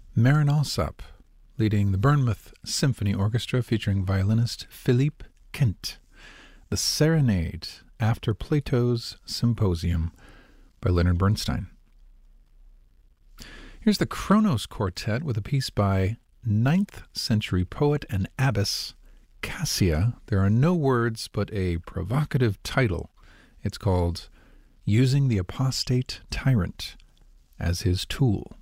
Marin Alsop, leading the Bournemouth Symphony Orchestra featuring violinist Philippe Kent. The Serenade After Plato's Symposium by Leonard Bernstein. Here's the Kronos Quartet with a piece by 9th century poet and abbess Cassia. There are no words but a provocative title. It's called Using the Apostate Tyrant as His Tool.